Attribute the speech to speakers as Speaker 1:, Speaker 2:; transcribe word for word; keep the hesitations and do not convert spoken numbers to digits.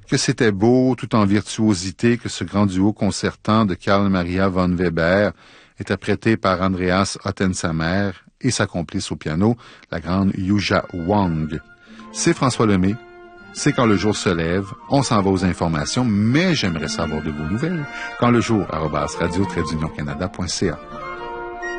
Speaker 1: que c'était beau, tout en virtuosité, que ce grand duo concertant de Carl Maria von Weber, interprété par Andreas Ottensamer et sa complice au piano, la grande Yuja Wang. C'est François Lemay. C'est Quand le jour se lève. On s'en va aux informations, mais j'aimerais savoir de vos nouvelles. Quand le jour, arobase radio tiret d'union canada point c a.